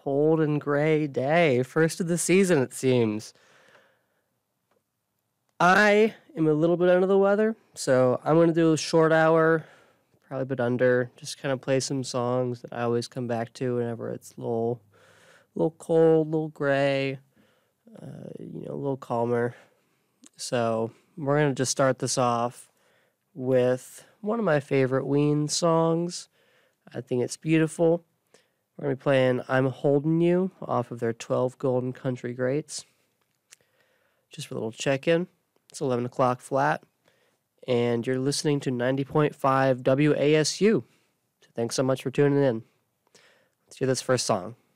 cold and gray day. First of the season, it seems. I am a little bit under the weather, so I'm going to do a short hour, probably a bit under, just kind of play some songs that I always come back to whenever it's a little cold, a little gray, a little calmer. So we're going to just start this off with one of my favorite Ween songs. I think it's beautiful. We're going to be playing I'm Holding You off of their 12 Golden Country Greats. Just for a little check-in. It's 11 o'clock flat, and you're listening to 90.5 WASU. So thanks so much for tuning in. Let's hear this first song.